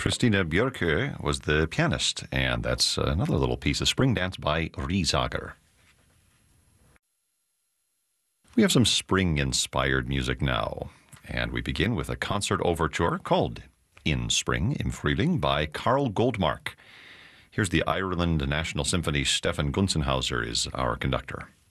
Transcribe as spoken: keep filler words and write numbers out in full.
Christina Björkö was the pianist, and that's another little piece of Spring Dance by Riesager. We have some spring-inspired music now, and we begin with a concert overture called In Spring, Im Frühling by Carl Goldmark. Here's the Ireland National Symphony. Stefan Gunzenhauser is our conductor.